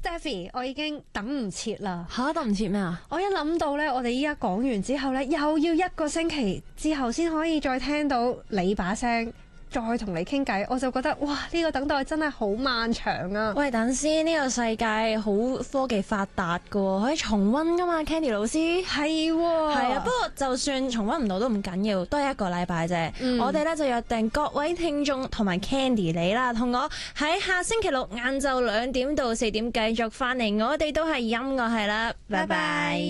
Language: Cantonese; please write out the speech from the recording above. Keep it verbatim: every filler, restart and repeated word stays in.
Stephy，我已經等唔切啦。 吓，等唔切咩啊？ 我一諗到咧，我哋依家講完之後咧，又要一個星期之後先可以再聽到你把聲，再同你傾偈，我就覺得哇，呢個等待真係好漫長啊！ 喂，等先，呢個世界好科技發達噶，可以重溫噶嘛 ，Candy 老師。 係喎， 係啊，不過就算重溫唔到都唔緊要，都係一個禮拜啫。 嗯、 我哋咧就約定各位聽眾同埋 Candy 你啦，同我喺下星期六晏晝兩點到四點繼續翻嚟，我哋都係音樂係啦，拜拜。